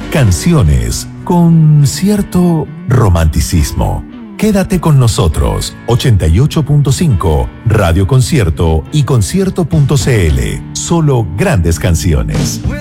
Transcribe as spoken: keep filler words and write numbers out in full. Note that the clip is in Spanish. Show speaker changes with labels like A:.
A: Canciones con cierto romanticismo. Quédate con nosotros. ochenta y ocho punto cinco, Radio Concierto y concierto punto c l. Solo grandes canciones.